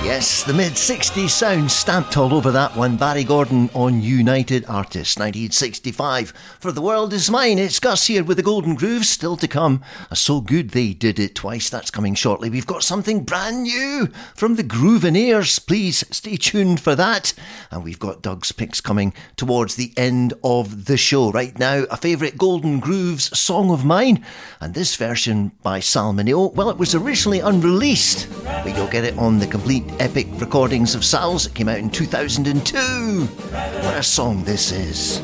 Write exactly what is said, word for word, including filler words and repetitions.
Yes, the mid-sixties sound stamped all over that one. Barry Gordon on United Artists, nineteen sixty-five. For the World Is Mine, it's Gus here with the Golden Grooves, still to come. So good they did it twice, that's coming shortly. We've got something brand new from the Groovenaires. Please stay tuned for that. And we've got Doug's picks coming towards the end of the show. Right now, a favourite Golden Grooves song of mine. And this version by Sal Mineo, well, it was originally unreleased, but you'll get it on the complete epic recordings of Sal's. It came out in two thousand two. What a song this is.